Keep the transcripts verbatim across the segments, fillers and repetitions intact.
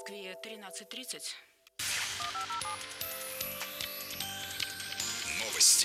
Москве тринадцать тридцать. Новости.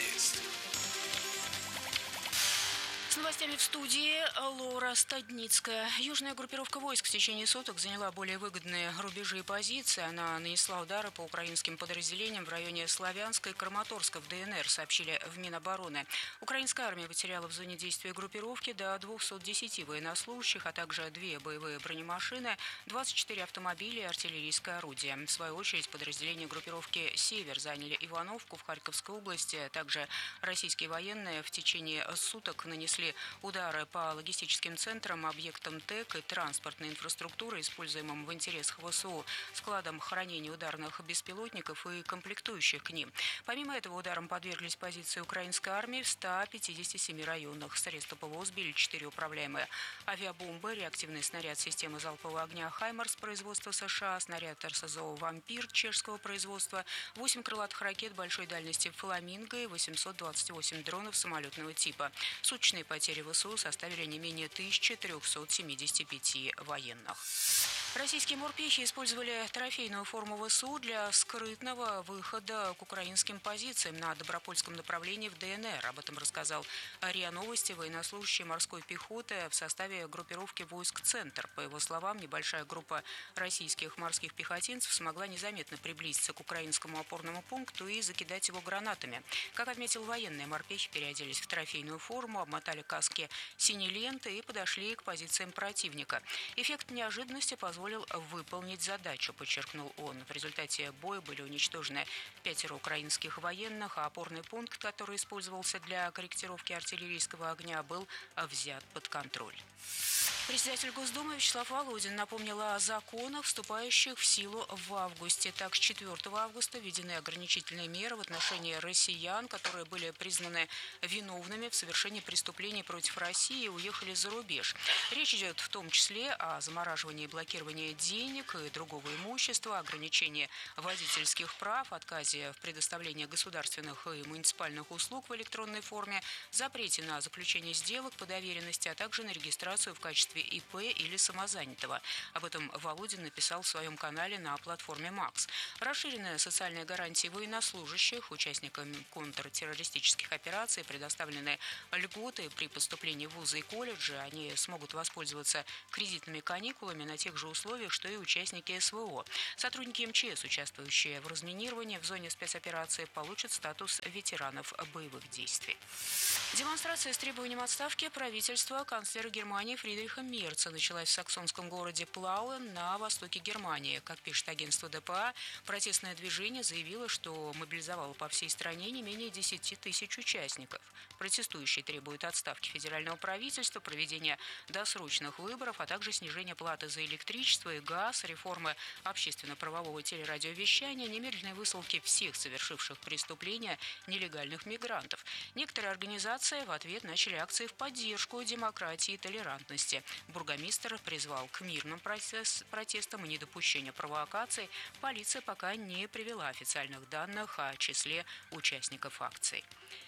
С новостями в студии Лора Стадницкая. Южная группировка войск в течение суток заняла более выгодные рубежи и позиции. Она нанесла удары по украинским подразделениям в районе Славянска и Краматорска в ДНР, сообщили в Минобороны. Украинская армия потеряла в зоне действия группировки до двухсот десяти военнослужащих, а также две боевые бронемашины, двадцать четыре автомобиля и артиллерийское орудие. В свою очередь подразделения группировки «Север» заняли Ивановку в Харьковской области. Также российские военные в течение суток нанесли удары по логистическим центрам, объектам ТЭК и транспортной инфраструктуры, используемым в интересах ВСУ, складам хранения ударных беспилотников и комплектующих к ним. Помимо этого, ударам подверглись позиции украинской армии в ста пятидесяти семи районах. Средства ПВО сбили четыре управляемые авиабомбы, реактивный снаряд системы залпового огня «Хаймарс» производства США, снаряд РСЗО «Вампир» чешского производства, восемь крылатых ракет большой дальности «Фламинго» и восемьсот двадцать восемь дронов самолетного типа. Суточные потери ВСУ составили не менее тысячи трёхсот семидесяти пяти военных. Российские морпехи использовали трофейную форму ВСУ для скрытного выхода к украинским позициям на Добропольском направлении в ДНР. Об этом рассказал РИА Новости военнослужащий морской пехоты в составе группировки войск «Центр». По его словам, небольшая группа российских морских пехотинцев смогла незаметно приблизиться к украинскому опорному пункту и закидать его гранатами. Как отметил военный, морпехи переоделись в трофейную форму, обмотали каски синей ленты и подошли к позициям противника. Эффект неожиданности позволил выполнить задачу, подчеркнул он. В результате боя были уничтожены пятеро украинских военных, а опорный пункт, который использовался для корректировки артиллерийского огня, был взят под контроль. Председатель Госдумы Вячеслав Володин напомнил о законах, вступающих в силу в августе. Так, с четвёртого августа введены ограничительные меры в отношении россиян, которые были признаны виновными в совершении преступлений против России и уехали за рубеж. Речь идет в том числе о замораживании и блокировании денег и другого имущества, ограничении водительских прав, отказе в предоставлении государственных и муниципальных услуг в электронной форме, запрете на заключение сделок по доверенности, а также на регистрацию в качестве ИП или самозанятого. Об этом Володин написал в своем канале на платформе Макс. Расширенные социальные гарантии военнослужащих, участникам контртеррористических операций, предоставлены льготы при поступлении в вузы и колледжи. Они смогут воспользоваться кредитными каникулами на тех же условиях, что и участники СВО. Сотрудники МЧС, участвующие в разминировании в зоне спецоперации, получат статус ветеранов боевых действий. Демонстрация с требованием отставки правительства канцлера Германии Фридриха Мерца началась в саксонском городе Плауэн на востоке Германии. Как пишет агентство ДПА, протестное движение заявило, что мобилизовало по всей стране не менее десяти тысяч участников. Протестующие требуют отставки федерального правительства, проведения досрочных выборов, а также снижения платы за электричество и газ, реформы общественно-правового телерадиовещания, немедленной высылки всех совершивших преступления нелегальных мигрантов. Некоторые организации в ответ начали акции в поддержку демократии и толерантности. Бургомистр призвал к мирным протестам и недопущению провокаций. Полиция пока не привела официальных данных о числе участников акций.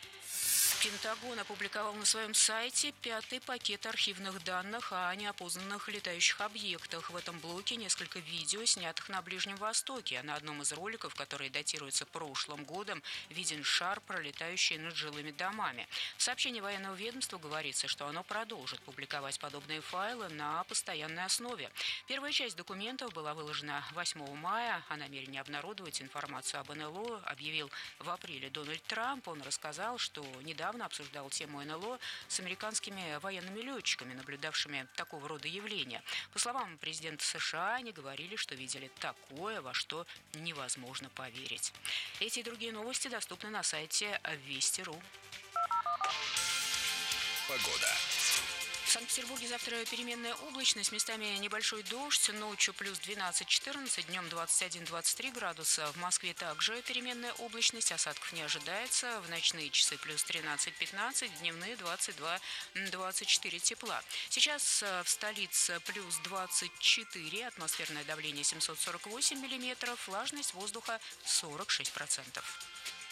Пентагон опубликовал на своем сайте пятый пакет архивных данных о неопознанных летающих объектах. В этом блоке несколько видео, снятых на Ближнем Востоке. На одном из роликов, который датируется прошлым годом, виден шар, пролетающий над жилыми домами. В сообщении военного ведомства говорится, что оно продолжит публиковать подобные файлы на постоянной основе. Первая часть документов была выложена восьмого мая. О намерении обнародовать информацию об НЛО объявил в апреле Дональд Трамп. Он рассказал, что недавно обсуждал тему НЛО с американскими военными летчиками, наблюдавшими такого рода явления. По словам президента США, они говорили, что видели такое, во что невозможно поверить. Эти и другие новости доступны на сайте Вести точка ру. Погода. В Санкт-Петербурге завтра переменная облачность, местами небольшой дождь, ночью плюс двенадцать-четырнадцать, днем двадцать один - двадцать три градуса. В Москве также переменная облачность, осадков не ожидается. В ночные часы плюс тринадцать-пятнадцать, в дневные двадцать два - двадцать четыре тепла. Сейчас в столице плюс двадцать четыре, атмосферное давление семьсот сорок восемь миллиметров, влажность воздуха сорок шесть процентов.